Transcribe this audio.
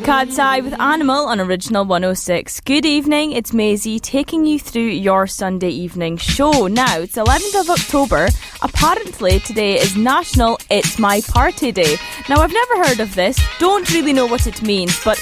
Cat's Eye with Animal on Original 106. Good evening, it's Maisie taking you through your Sunday evening show. Now, it's 11th of October. Apparently, today is National It's My Party Day. Now, I've never heard of this, don't really know what it means, but